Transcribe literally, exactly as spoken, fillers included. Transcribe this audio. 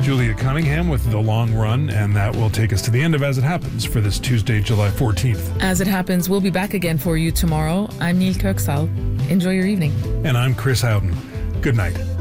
Julia Cunningham with The Long Run, and that will take us to the end of As It Happens for this Tuesday, July fourteenth. As It Happens, we'll be back again for you tomorrow. I'm Neil Kirksall. Enjoy your evening. And I'm Chris Howden. Good night.